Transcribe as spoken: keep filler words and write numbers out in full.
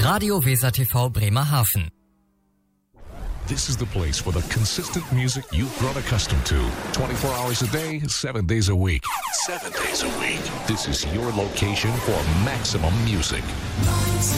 Radio Weser T V Bremerhaven. This is the place for the consistent music you've grown accustomed to. twenty-four hours a day, seven days a week. Seven days a week. This is your location for maximum music.